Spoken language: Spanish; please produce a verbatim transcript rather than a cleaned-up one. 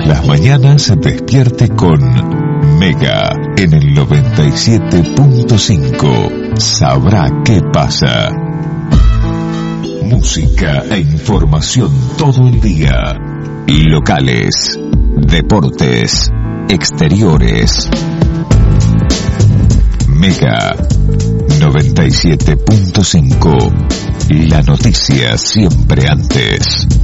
Todas las mañanas despierte con Mega en el noventa y siete punto cinco. Sabrá qué pasa. Música e información todo el día. Locales, deportes, exteriores. Mega noventa y siete punto cinco. La noticia siempre antes.